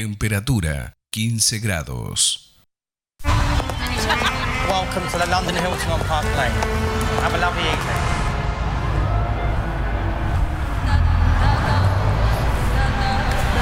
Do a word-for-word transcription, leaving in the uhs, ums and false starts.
Temperatura quince grados. Welcome to the London Hilton on Park Lane. Have a lovely evening.